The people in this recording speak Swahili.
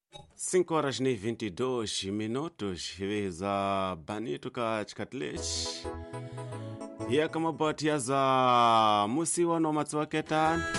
5 horas e 22 minutos. Za Banito Kachkatlech. Yaka mabati ya za Musi wano Matsuaketa.